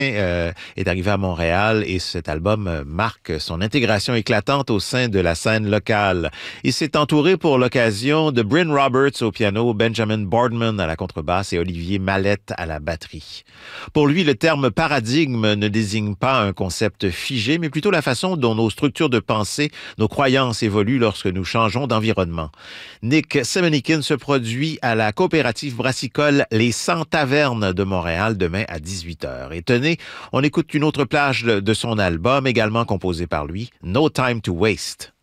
est arrivé à Montréal et cet album marque son intégration éclatante au sein de la scène locale. Il s'est entouré pour l'occasion de Bryn Roberts au piano, Benjamin Boardman à la contrebasse et Olivier Mallette à la batterie. Pour lui, le terme paradigme ne désigne pas un concept figé, mais plutôt la façon dont nos structures de pensée, nos croyances évoluent lorsque nous changeons d'environnement. Nick Semenikin se produit à la coopérative brassicole Les 100 Tavernes de Montréal demain à 18h. Et tenez, on écoute une autre plage de son album, également composé par lui, No Time to Waste.